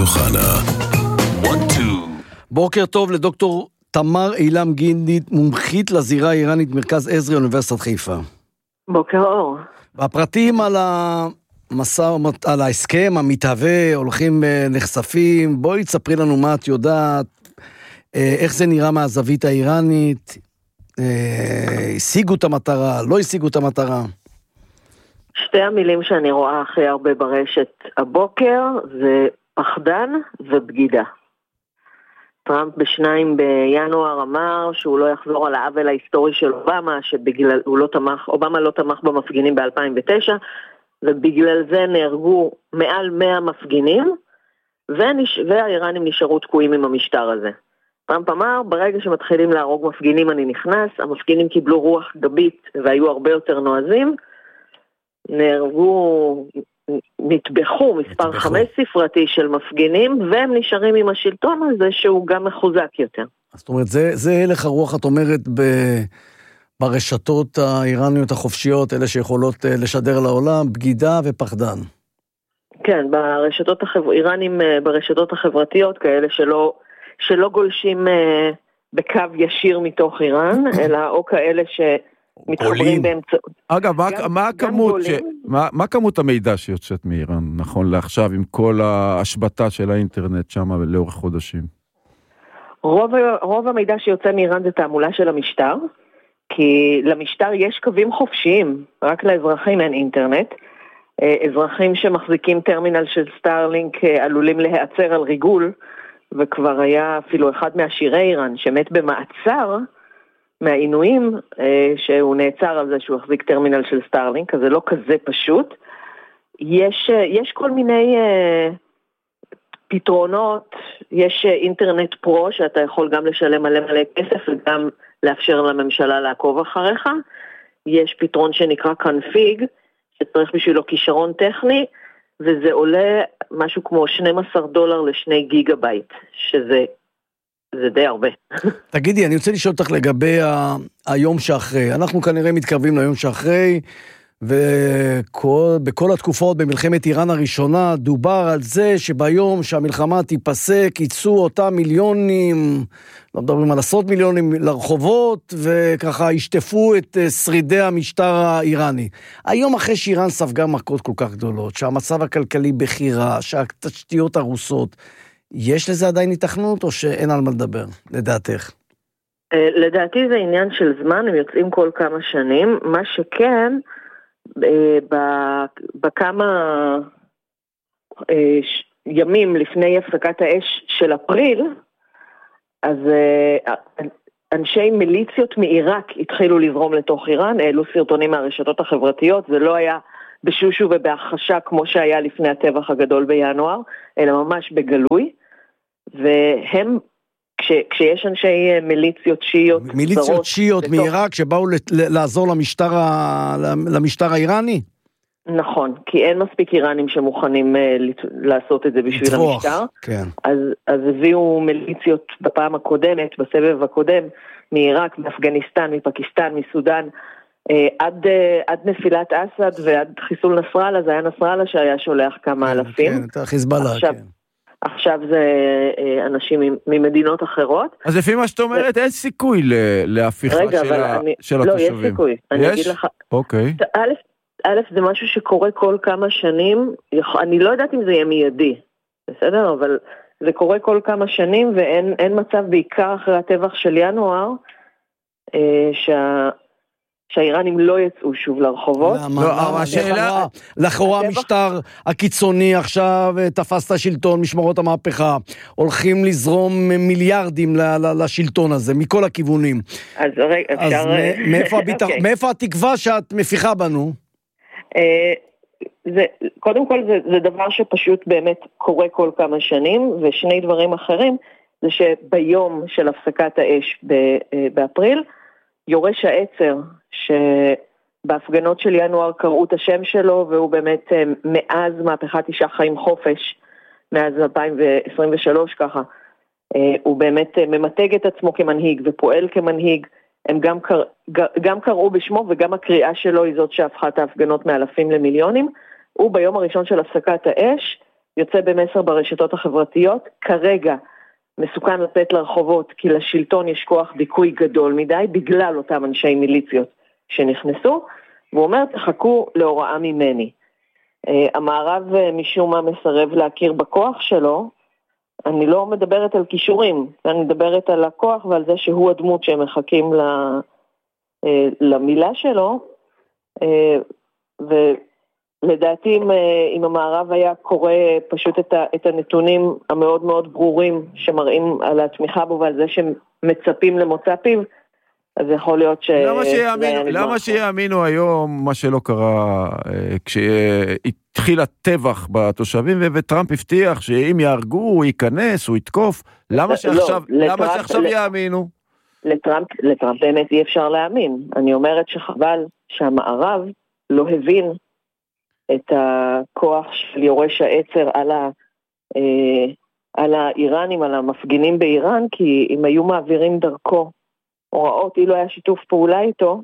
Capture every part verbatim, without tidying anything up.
אוחנה. בוקר טוב לדוקטור תמר אילם גינדית, מומחית לזירה האיראנית, מרכז עזרי, אוניברסיטת חיפה. בוקר אור. והפרטים על המסע, על ההסכם, המתהווה, הולכים נחשפים. בואי תספרי לנו מה את יודעת, איך זה נראה מהזווית האיראנית, השיגו את המטרה, לא השיגו את המטרה. שתי המילים שאני רואה הכי הרבה ברשת הבוקר זה פחדן ובגידה. טראמפ בשניים בינואר אמר שהוא לא יחזור על העוול ההיסטורי של אובמה, שבגלל הוא לא תמך, אובמה לא תמך במפגינים ב-אלפיים ותשע, ובגלל זה נהרגו מעל מאה מפגינים, ונש... והאיראנים נשארו תקועים עם המשטר הזה. טראמפ אמר, ברגע שמתחילים להרוג מפגינים אני נכנס, המפגינים קיבלו רוח גבית והיו הרבה יותר נועזים, נהרגו, נטבחו מספר נטבחו. חמש ספרתי של מפגינים, והם נשארים עם השלטון הזה שהוא גם מחוזק יותר. זאת אומרת, זה, זה הלך הרוח, את אומרת, ב, ברשתות האיראניות החופשיות, אלה שיכולות לשדר לעולם, בגידה ופחדן. כן, ברשתות החבר... איראנים ברשתות החברתיות, כאלה שלא, שלא גולשים בקו ישיר מתוך איראן, אלא או כאלה ש... מתחברים באמצעות. אגב, מה, גם, מה, הכמות ש... מה, מה כמות המידע שיוצאת מאיראן, נכון לעכשיו, עם כל ההשבטה של האינטרנט שם לאורך חודשים? רוב, רוב המידע שיוצא מאיראן זה תעמולה של המשטר, כי למשטר יש קווים חופשיים, רק לאזרחים אין אינטרנט. אזרחים שמחזיקים טרמינל של סטארלינק עלולים להיעצר על ריגול, וכבר היה אפילו אחד מהשירי איראן שמת במעצר, מהעינויים, שהוא נעצר על זה שהוא החזיק טרמינל של סטארלינק, אז זה לא כזה פשוט. יש, יש כל מיני פתרונות, יש אינטרנט פרו, שאתה יכול גם לשלם מלא מלא כסף, וגם לאפשר לממשלה לעקוב אחריך. יש פתרון שנקרא קונפיג, שצריך בשבילו כישרון טכני, וזה עולה משהו כמו שנים עשר דולר לשני גיגה בייט, שזה זה די הרבה. תגידי, אני רוצה לשאול אותך לגבי ה... היום שאחרי. אנחנו כנראה מתקרבים ליום שאחרי, ובכל התקופות במלחמת איראן הראשונה דובר על זה שביום שהמלחמה תיפסק, ייצאו אותם מיליונים, לא מדברים על עשרות מיליונים, לרחובות, וככה ישטפו את שרידי המשטר האיראני. היום אחרי שאיראן ספגה מכות כל כך גדולות, שהמצב הכלכלי בחירה, שהתשתיות הרוסות, יש לזה עדיין התכנות או שאין על מה לדבר, לדעתך? לדעתי זה עניין של זמן, הם יוצאים כל כמה שנים, מה שכן, בכמה ימים לפני הפסקת האש של אפריל, אז אנשי מיליציות מעיראק התחילו לזרום לתוך איראן, העלו סרטונים מהרשתות החברתיות, זה לא היה בשושו ובהחשה כמו שהיה לפני הטבח הגדול בינואר, אלא ממש בגלוי, והם, כש, כשיש אנשי מיליציות שיעיות, מיליציות שיעיות מעיראק שבאו לעזור למשטר, למשטר האיראני? נכון, כי אין מספיק איראנים שמוכנים לעשות את זה בשביל לטבוח, המשטר, כן. אז, אז הביאו מיליציות בפעם הקודמת, בסבב הקודם, מעיראק, מאפגניסטן, מפקיסטן, מסודן, עד, עד נפילת אסד ועד חיסול נסראללה, זה היה נסראללה שהיה שולח כמה אלפים. כן, את החיזבאללה, עכשיו, כן. עכשיו זה אנשים ממדינות אחרות. אז לפי מה שאת אומרת, אין סיכוי להפיכה של התושבים. לא, יש סיכוי. אני אגיד לך. אוקיי. א', זה משהו שקורה כל כמה שנים, אני לא יודעת אם זה יהיה מיידי, בסדר? אבל זה קורה כל כמה שנים, ואין מצב בעיקר אחרי הטבח של ינואר, שה... שהאיראנים לא יצאו שוב לרחובות. למה? לכאורה המשטר הקיצוני עכשיו תפס את השלטון, משמרות המהפכה, הולכים לזרום מיליארדים לשלטון הזה, מכל הכיוונים. אז רגע, אפשר... מאיפה התקווה שאת מפיחה בנו? קודם כל זה דבר שפשוט באמת קורה כל כמה שנים, ושני דברים אחרים, זה שביום של הפסקת האש באפריל, יורש העצר, שבהפגנות של ינואר קראו את השם שלו, והוא באמת מאז מהפכת אישה חיים חופש, מאז אלפיים עשרים ושלוש ככה, הוא באמת ממתג את עצמו כמנהיג ופועל כמנהיג, הם גם, קר... גם קראו בשמו וגם הקריאה שלו היא זאת שהפכה את ההפגנות מאלפים למיליונים, הוא ביום הראשון של הפסקת האש יוצא במסר ברשתות החברתיות, כרגע מסוכן לצאת לרחובות, כי לשלטון יש כוח דיכוי גדול מדי, בגלל אותם אנשי מיליציות שנכנסו, והוא אומר, תחכו להוראה ממני. המערב משום מה מסרב להכיר בכוח שלו, אני לא מדברת על כישורים, אני מדברת על הכוח ועל זה שהוא הדמות שהם מחכים למילה שלו, ולדעתי אם, אם המערב היה קורא פשוט את, ה, את הנתונים המאוד מאוד ברורים שמראים על התמיכה בו ועל זה שמצפים למוצא פיו, אז יכול להיות ש... למה שיאמינו, למה שיאמינו היום מה שלא קרה כשהתחיל הטבח בתושבים, וטראמפ הבטיח שאם יהרגו הוא ייכנס, הוא יתקוף, למה שעכשיו, לא, למה לטראמפ, שעכשיו יאמינו? לטראמפ, לטראמפ באמת אי אפשר להאמין. אני אומרת שחבל שהמערב לא הבין את הכוח של יורש העצר על ה... על האיראנים, על המפגינים באיראן, כי אם היו מעבירים דרכו הוראות, אילו היה שיתוף פעולה איתו.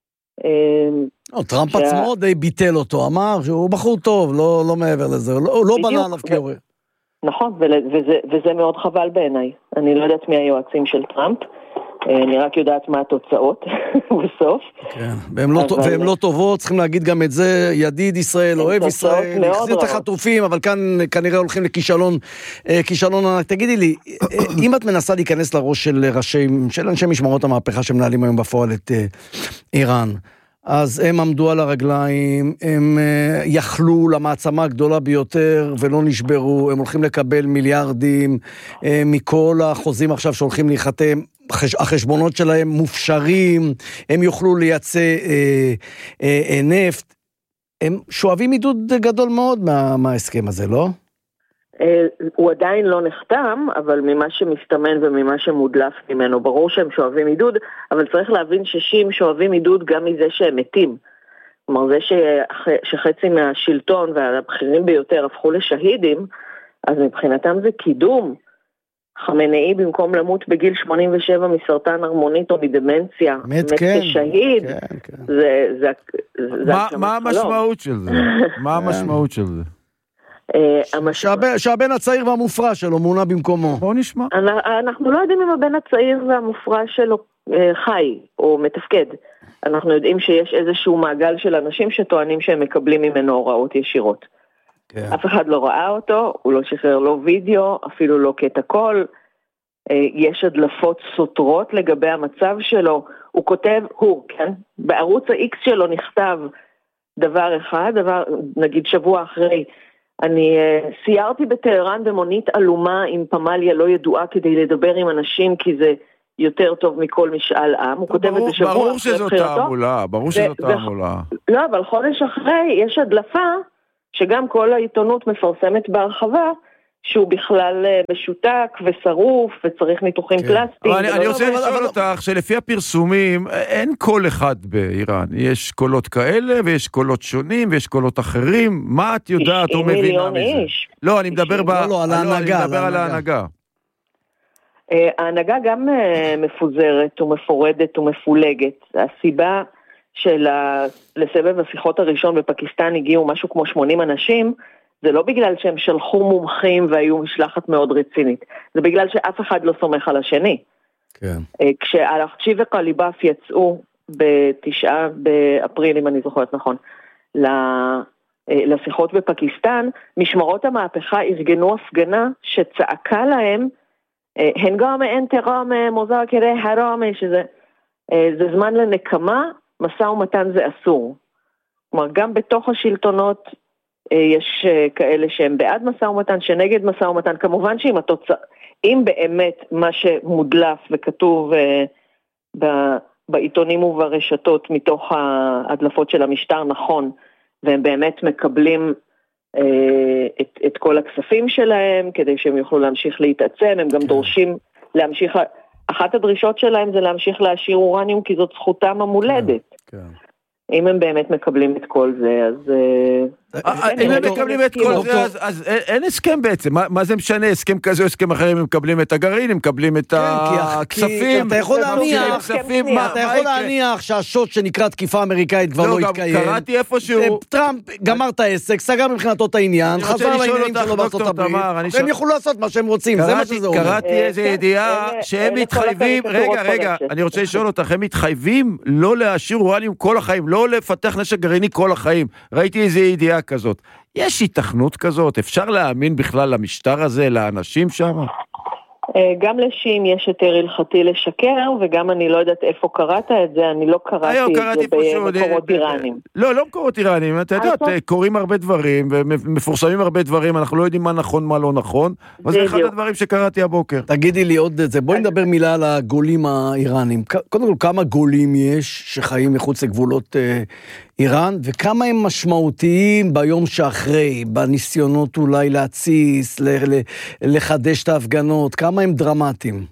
טראמפ עצמו די ביטל אותו, אמר שהוא בחור טוב, לא מעבר לזה, הוא לא בנה עליו כיורה. נכון, וזה מאוד חבל בעיניי. אני לא יודעת מי היועצים של טראמפ, אני רק יודעת מה התוצאות בסוף. כן, והן לא טובות, צריכים להגיד גם את זה, ידיד ישראל, אוהב ישראל, החזיר את החטופים, אבל כאן כנראה הולכים לכישלון, כישלון ענק. תגידי לי, אם את מנסה להיכנס לראש של ראשי, של אנשי משמרות המהפכה שמנהלים היום בפועל את איראן, אז הם עמדו על הרגליים, הם יכלו למעצמה הגדולה ביותר ולא נשברו, הם הולכים לקבל מיליארדים מכל החוזים עכשיו שהולכים להיחתם, החשבונות שלהם מופשרים, הם יוכלו לייצא אה, אה, אה, נפט, הם שואבים עידוד גדול מאוד מה, מההסכם הזה, לא? אה, הוא עדיין לא נחתם, אבל ממה שמסתמן וממה שמודלף ממנו, ברור שהם שואבים עידוד, אבל צריך להבין ששים שואבים עידוד גם מזה שהם מתים. כלומר, זה שח, שחצי מהשלטון והבכירים ביותר הפכו לשהידים, אז מבחינתם זה קידום. חמינאי במקום למות בגיל שמונים ושבע מסרטן הרמונית או מדמנציה, מת כן, כשהיד, כן, כן. זה, זה, זה מה, מה המשמעות של זה? מה המשמעות של זה? שהבן הצעיר והמופרע שלו מונה במקומו. בוא נשמע. אנחנו לא יודעים אם הבן הצעיר והמופרע שלו חי או מתפקד. אנחנו יודעים שיש איזשהו מעגל של אנשים שטוענים שהם מקבלים ממנו הוראות ישירות. אף אחד לא ראה אותו, הוא לא שחרר לו וידאו, אפילו לא קטע קול, יש הדלפות סותרות לגבי המצב שלו, הוא כותב, הוא, כן, בערוץ ה-X שלו נכתב דבר אחד, דבר, נגיד שבוע אחרי, אני סיירתי בטהרן במונית אלומה עם פמליה לא ידועה כדי לדבר עם אנשים, כי זה יותר טוב מכל משאל עם, הוא כותב את זה שבוע אחרי ברור שזאת תעמולה, ברור שזאת תעמולה. לא, אבל חודש אחרי יש הדלפה, שגם כל העיתונות מפרסמת בהרחבה, שהוא בכלל משותק ושרוף, וצריך ניתוחים פלסטיים. אני רוצה לשאול אותך, שלפי הפרסומים, אין קול אחד באיראן. יש קולות כאלה, ויש קולות שונים, ויש קולות אחרים. מה את יודעת או מבינה מזה? לא, אני מדבר על ההנהגה. ההנהגה גם מפוזרת ומפורדת ומפולגת. הסיבה של לסבב השיחות הראשון בפקיסטן הגיעו משהו כמו שמונים אנשים, זה לא בגלל שהם שלחו מומחים והיו משלחת מאוד רצינית, זה בגלל שאף אחד לא סומך על השני. כן. כשהלחצ'י וקליבאף יצאו בתשעה באפריל, אם אני זוכרת נכון, לשיחות בפקיסטן, משמרות המהפכה ארגנו הפגנה שצעקה להם, הנגום אין תרום מוזר כדי הרום, שזה זה זמן לנקמה, משא ומתן זה אסור. כלומר, גם בתוך השלטונות יש כאלה שהם בעד משא ומתן, שנגד משא ומתן. כמובן שאם התוצא, אם באמת מה שמודלף וכתוב בעיתונים וברשתות מתוך ההדלפות של המשטר נכון, והם באמת מקבלים את, את כל הכספים שלהם כדי שהם יוכלו להמשיך להתעצם, הם גם דורשים להמשיך, אחת הדרישות שלהם זה להמשיך להשאיר אורניום כי זאת זכותם המולדת. כן. אם הם באמת מקבלים את כל זה, אז אם הם מקבלים את כל זה, אז אין הסכם בעצם. מה זה משנה? הסכם כזה או הסכם אחר, הם מקבלים את הגרעין, הם מקבלים את הכספים. אתה יכול להניח שהשוט שנקרא תקיפה אמריקאית כבר לא יתקיים. קראתי איפשהו... טראמפ גמר את העסק, סגר מבחינתו את העניין, חזר לעניינים שלו בארצות הברית, והם יכולו לעשות מה שהם רוצים, זה מה שזה אומר. קראתי איזו ידיעה שהם מתחייבים, רגע, רגע, אני רוצה לשאול אותך, הם מתחייבים לא להשאיר אורניום כל החיים, לא לפתח נשק גרעיני כל החיים. ראיתי איזו ידיעה כזאת. יש התכנות כזאת? אפשר להאמין בכלל למשטר הזה, לאנשים שם? גם לשים יש יותר הלכתי לשקר, וגם אני לא יודעת איפה קראת את זה, אני לא קראתי את זה במקורות איראנים. לא, לא מקורות איראנים, אתה יודעת, קוראים הרבה דברים, ומפורסמים הרבה דברים, אנחנו לא יודעים מה נכון, מה לא נכון, וזה אחד הדברים שקראתי הבוקר. תגידי לי עוד את זה, בואי נדבר מילה על הגולים האיראנים. קודם כל, כמה גולים יש שחיים מחוץ לגבולות איראן, וכמה הם משמעותיים ביום שאחרי, בניסיונות אולי להציס, לחדש את ההפגנות, כמה הם דרמטיים?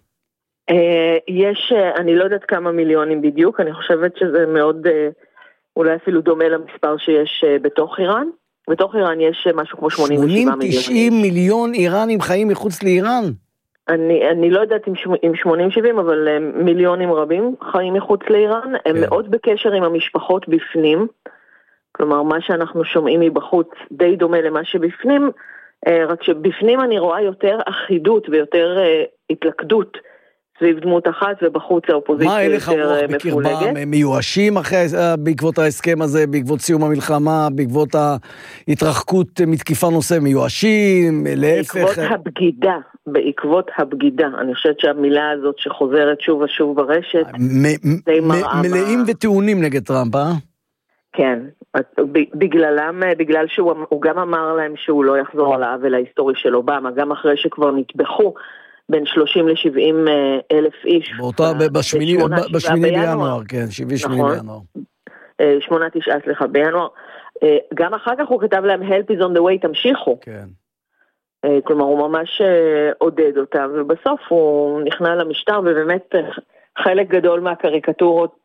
יש, אני לא יודעת כמה מיליונים בדיוק, אני חושבת שזה מאוד, אולי אפילו דומה למספר שיש בתוך איראן. בתוך איראן יש משהו כמו שמונים ושבעה מיליון. שמונים תשעים מיליון איראנים חיים מחוץ לאיראן? אני, אני לא יודעת עם שמונים שבעים, אבל מיליונים רבים חיים מחוץ לאיראן, הם כן. מאוד בקשר עם המשפחות בפנים, כלומר מה שאנחנו שומעים מבחוץ די דומה למה שבפנים, רק שבפנים אני רואה יותר אחידות ויותר התלכדות סביב דמות אחת, ובחוץ האופוזיציה יותר מפולגת. מה הלך הרוח בקרבם? הם מיואשים אחרי, בעקבות ההסכם הזה, בעקבות סיום המלחמה, בעקבות ההתרחקות מתקיפה נושא, מיואשים, להפך? בעקבות הבגידה, בעקבות הבגידה. אני חושבת שהמילה הזאת שחוזרת שוב ושוב ברשת, די מראה. מלאים וטעונים נגד טראמפ, אה? כן, בגללם, בגלל שהוא גם אמר להם שהוא לא יחזור על העוול ההיסטורי של אובמה, גם אחרי שכבר נטבחו בין שלושים לשבעים אלף איש. באותה, בשמיני בינואר, כן, שבעים ושמיני בינואר. שמונה תשעה, סליחה, בינואר. גם אחר כך הוא כתב להם, help is on the way, תמשיכו. כן. כלומר, הוא ממש עודד אותם, ובסוף הוא נכנע למשטר, ובאמת חלק גדול מהקריקטורות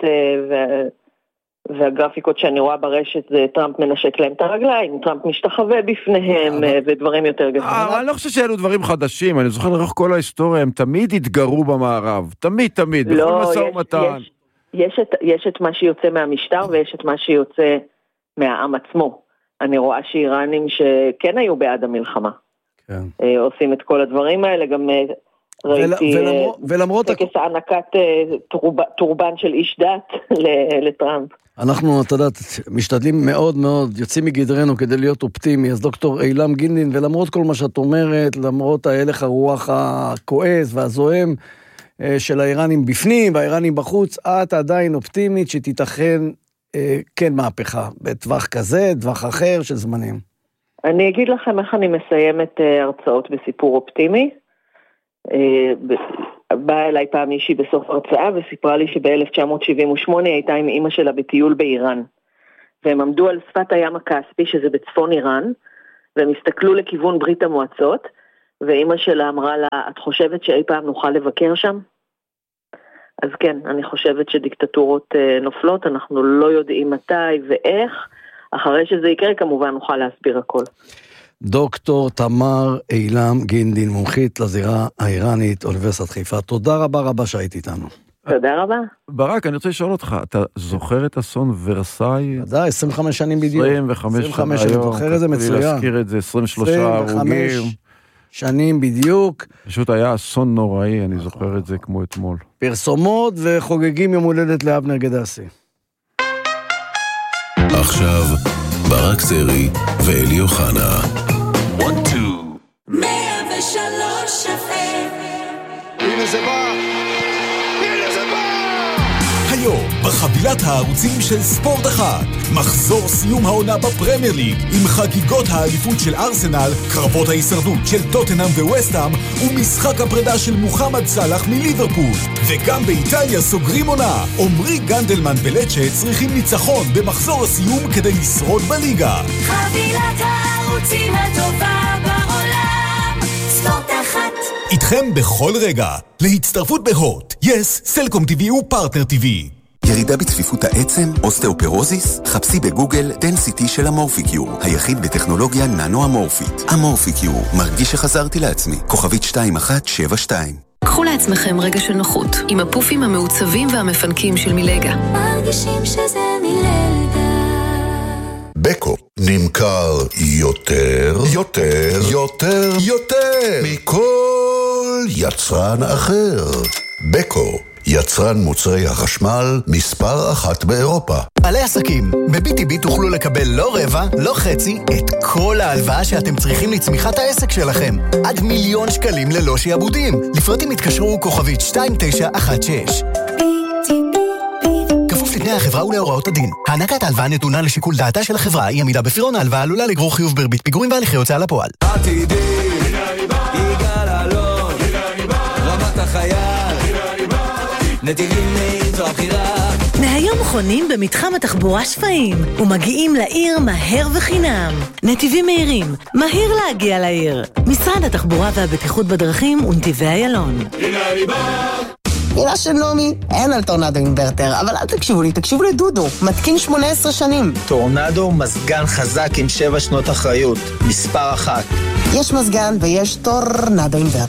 והגרפיקות שאני רואה ברשת, זה טראמפ מנשק להם את הרגליים, טראמפ משתחווה בפניהם, ודברים יותר גדולים. אני לא חושב שאלו דברים חדשים, אני זוכר לאורך כל ההיסטוריה, הם תמיד התגרו במערב, תמיד, תמיד, בכל משא ומתן. יש את מה שיוצא מהמשטר, ויש את מה שיוצא מהעם עצמו. אני רואה שאיראנים שכן היו בעד המלחמה. עושים את כל הדברים האלה, גם ראיתי טקס הענקת טורבן של איש דת לטראמפ. אנחנו, אתה יודעת, משתדלים מאוד מאוד, יוצאים מגדרנו כדי להיות אופטימי, אז דוקטור אילם גינדין, ולמרות כל מה שאת אומרת, למרות ההלך הרוח הכועס והזוהם של האיראנים בפנים והאיראנים בחוץ, את עדיין אופטימית שתיתכן כן מהפכה, בטווח כזה, טווח אחר של זמנים. אני אגיד לכם איך אני מסיימת הרצאות בסיפור אופטימי. באה אליי פעם מישהי בסוף הרצאה וסיפרה לי שב-אלף תשע מאות שבעים ושמונה הייתה עם אמא שלה בטיול באיראן, והם עמדו על שפת הים הכספי שזה בצפון איראן, והם הסתכלו לכיוון ברית המועצות, ואמא שלה אמרה לה, את חושבת שאי פעם נוכל לבקר שם? אז כן, אני חושבת שדיקטטורות נופלות, אנחנו לא יודעים מתי ואיך, אחרי שזה יקרה כמובן נוכל להסביר הכל. דוקטור תמר אילם גינדין, מומחית לזירה האיראנית, אוניברסיטת חיפה. תודה רבה רבה שהיית איתנו. תודה רבה. ברק, אני רוצה לשאול אותך, אתה זוכר את אסון ורסאי? תודה, עשרים וחמש שנים בדיוק. עשרים וחמש שנים היום. זוכר את זה מצוין. להזכיר את זה, עשרים ושלושה הרוגים. שנים בדיוק. פשוט היה אסון נוראי, אני זוכר את זה כמו אתמול. פרסומות וחוגגים יום הולדת לאבנר גדסי. עכשיו, ברק סרי ואלי אוחנה. מאה ושלוש אף אם. הנה זה בא! הנה זה בא! היום, בחבילת הערוצים של ספורט אחד, מחזור סיום העונה בפרמייר ליג, עם חגיגות האליפות של ארסנל, קרבות ההישרדות של טוטנהאם וווסטהאם, ומשחק הפרידה של מוחמד סלאח מליברפול. וגם באיטליה סוגרים עונה. עומרי גנדלמן ולצ'ה צריכים ניצחון במחזור הסיום כדי לשרוד בליגה. חבילת הערוצים הטובה בעולם, ספורט אחת. איתכם בכל רגע, להצטרפות בהוט, יס, סלקום טיווי ופרטנר טיווי. ירידה בצפיפות העצם? אוסטאופורוזיס? חפשי בגוגל דנסיטי של אמורפיקיור, היחיד בטכנולוגיה ננו-אמורפית. אמורפיקיור, מרגיש שחזרתי לעצמי. כוכבית שתיים אחת שבע שתיים. קחו לעצמכם רגע של נוחות עם הפופים המעוצבים והמפנקים של מילגה. מרגישים שזה מילגה. בקו נמכר יותר, יותר, יותר, יותר מכל יצרן אחר. בקו, יצרן מוצרי החשמל מספר אחת באירופה. בעלי עסקים, ב-בי טי בי תוכלו לקבל לא רבע, לא חצי, את כל ההלוואה שאתם צריכים לצמיחת העסק שלכם. עד מיליון שקלים ללא שיעבודים. לפרטים התקשרו כוכבית שתיים תשע אחת שש. כפוף לתנאי החברה ולהוראות הדין. הענקת ההלוואה נתונה לשיקול דעתה של החברה, אי עמידה בפירעון ההלוואה עלולה לגרור חיוב בריבית פיגורים והליכי הוצאה לפועל. עתידי, יגאל אלון, רמת החייל, נתיבים מהיר זו הבחירה. מהיום חונים במתחם התחבורה שפיים ומגיעים לעיר מהר וחינם. נתיבים מהירים, מהיר להגיע לעיר. משרד התחבורה והבטיחות בדרכים ונתיבי איילון. הנה אני בא! מילה של נעמי, אין על טורנדו אינברטר, אבל אל תקשיבו לי, תקשיבו לדודו, מתקין שמונה עשרה שנים. טורנדו מזגן חזק עם שבע שנות אחריות, מספר אחת. יש מזגן ויש טורנדו אינברטר.